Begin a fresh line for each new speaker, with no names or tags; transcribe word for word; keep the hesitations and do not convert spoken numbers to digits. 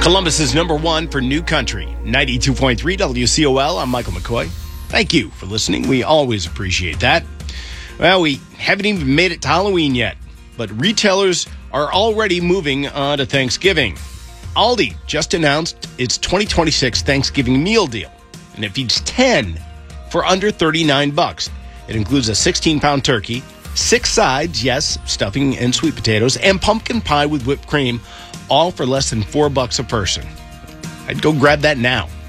Columbus is number one for New Country. ninety-two point three W C O L. I'm Michael McCoy. Thank you for listening. We always appreciate that. Well, we haven't even made it to Halloween yet, but retailers are already moving on to Thanksgiving. Aldi just announced its twenty twenty-six Thanksgiving meal deal, and it feeds ten for under thirty-nine bucks. It includes a sixteen-pound turkey, six sides, yes, stuffing and sweet potatoes, and pumpkin pie with whipped cream, all for less than four bucks a person. I'd go grab that now.